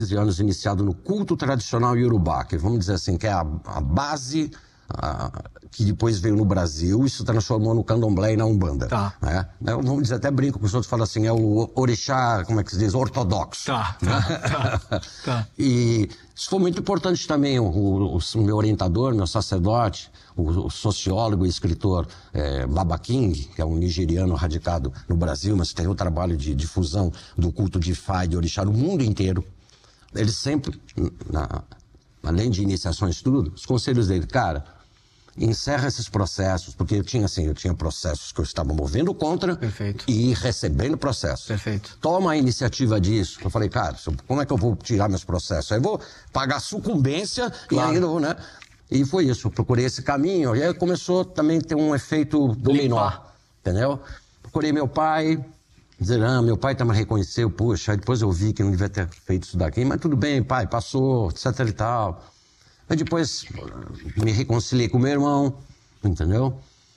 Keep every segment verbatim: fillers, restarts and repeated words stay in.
anos iniciado no culto tradicional iorubá, que vamos dizer assim, que é a, a base a, que depois veio no Brasil e se transformou no candomblé e na umbanda. Tá. Né? Eu, vamos dizer, até brinco com os outros, falam assim, é o orixá, como é que se diz, ortodoxo. Tá, tá, tá, tá. E isso foi muito importante também, o, o, o meu orientador, meu sacerdote, o, o sociólogo e escritor é, Baba King, que é um nigeriano radicado no Brasil, mas tem o trabalho de difusão do culto de Ifá e de orixá no mundo inteiro. Ele sempre, na, além de iniciações tudo, os conselhos dele, cara, encerra esses processos, porque eu tinha assim, eu tinha processos que eu estava movendo contra. Perfeito. E recebendo processos. Perfeito. Toma a iniciativa disso. Eu falei, cara, como é que eu vou tirar meus processos? Aí eu vou pagar sucumbência, claro. E aí, né? E foi isso, eu procurei esse caminho, e aí começou também a ter um efeito dominó, entendeu? Procurei meu pai, dizer, ah, meu pai também reconheceu, puxa, aí depois eu vi que não devia ter feito isso daqui, mas tudo bem, pai, passou, etc e tal. Aí depois me reconciliei com meu irmão, entendeu?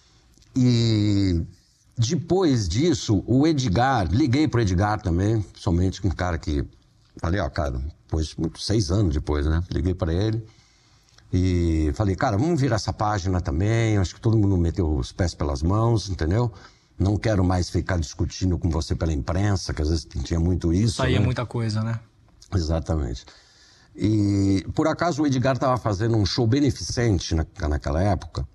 E depois disso, o Edgar, liguei pro Edgar também, somente com um cara que, falei, ó, cara, depois, seis anos depois, né? Liguei para ele e falei, cara, vamos virar essa página também, acho que todo mundo meteu os pés pelas mãos, entendeu? Não quero mais ficar discutindo com você pela imprensa, que às vezes tinha muito isso. Saía né? muita coisa, né? Exatamente. E, por acaso, o Edgar estava fazendo um show beneficente na, naquela época,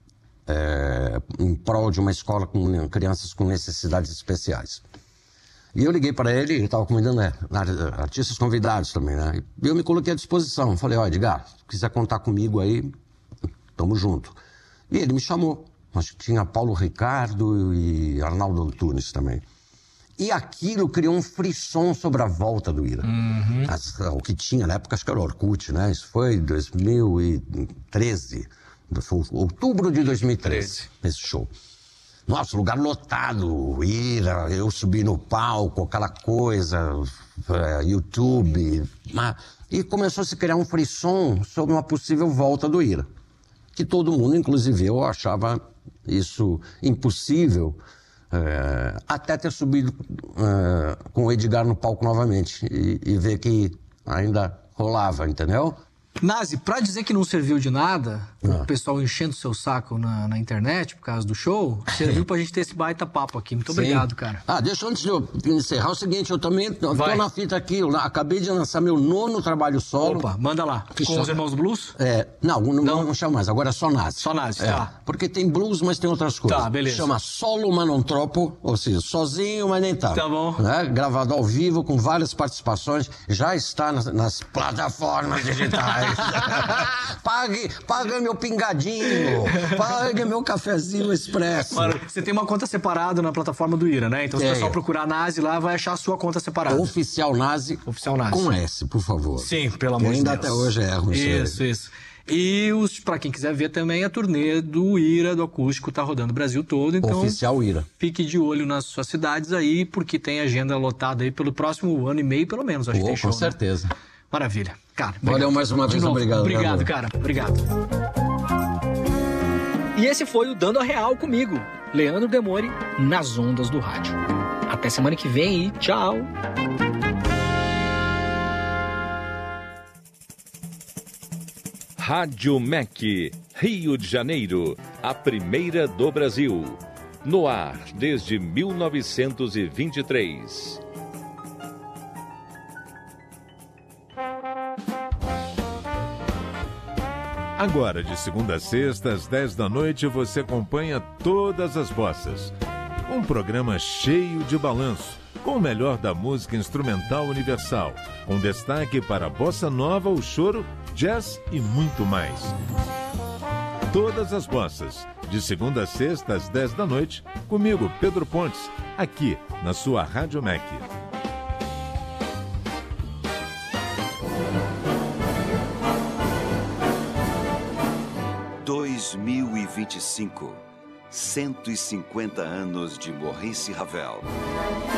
é, em prol de uma escola com crianças com necessidades especiais. E eu liguei para ele, ele estava convidando né, artistas convidados também, né? E eu me coloquei à disposição. Falei, ó, Edgar, se quiser contar comigo aí, tamo junto. E ele me chamou. Acho que tinha Paulo Ricardo e Arnaldo Antunes também. E aquilo criou um frisson sobre a volta do Ira. Uhum. As, o que tinha na época, acho que era o Orkut, né? Isso foi em dois mil e treze. Foi outubro de dois mil e treze, esse show. Nossa, lugar lotado, Ira, eu subi no palco, aquela coisa, uh, YouTube. Mas, e começou a se criar um frisson sobre uma possível volta do Ira. Que todo mundo, inclusive eu, achava isso impossível. É, até ter subido é, com o Edgar no palco novamente e, e ver que ainda rolava, entendeu? Nazi, pra dizer que não serviu de nada, ah. o pessoal enchendo o seu saco na, na internet por causa do show, serviu pra gente ter esse baita papo aqui. Muito Sim. obrigado, cara. Ah, deixa antes de eu encerrar o seguinte, eu também tô Vai. na fita aqui, eu acabei de lançar meu nono trabalho solo. Opa, manda lá. Que Com chama... os Irmãos Blues? É, não, não, Não? não chama mais, agora é só Nazi. Só Nazi, é, tá. Porque tem blues, mas tem outras coisas. Tá, beleza. Chama Solo Manontropo, ou seja, sozinho, mas nem tanto. Tá bom. Né? Gravado ao vivo, com várias participações, já está nas, nas plataformas digitais. Pague, pague meu pingadinho, pague meu cafezinho expresso. Mano, você tem uma conta separada na plataforma do Ira, né? Então se o É. pessoal procurar Nazi lá, vai achar a sua conta separada. Oficial Nazi, Oficial Nazi. com S, por favor. Sim, pelo Que amor de ainda Deus. até hoje erro isso aí. Isso, isso. E os, pra quem quiser ver também, a turnê do Ira, do acústico, tá rodando o Brasil todo. Então, Oficial Ira. fique de olho nas suas cidades aí, porque tem agenda lotada aí pelo próximo ano e meio, pelo menos. Acho Oh, que tem show, com certeza. Né? Maravilha. Cara, Valeu obrigado. mais uma De vez, novo. obrigado. Obrigado, Gabriel. cara. Obrigado. E esse foi o Dando a Real comigo, Leandro Demore, nas ondas do rádio. Até semana que vem e tchau! Rádio M E C, Rio de Janeiro, a primeira do Brasil. No ar desde mil novecentos e vinte e três. Agora, de segunda a sexta, às dez da noite, você acompanha Todas as Bossas. Um programa cheio de balanço, com o melhor da música instrumental universal, com destaque para a bossa nova, o choro, jazz e muito mais. Todas as Bossas, de segunda a sexta, às dez da noite, comigo, Pedro Pontes, aqui na sua Rádio M E C. dois mil e vinte e cinco, cento e cinquenta anos de Maurice Ravel.